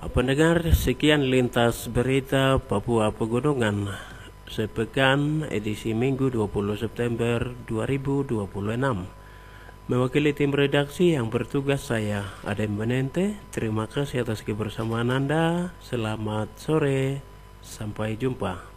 Pendengar, sekian lintas berita Papua Pegunungan sepekan edisi Minggu 20 September 2026. Mewakili tim redaksi yang bertugas saya, Adem Benente. Terima kasih atas kebersamaan Anda. Selamat sore, sampai jumpa.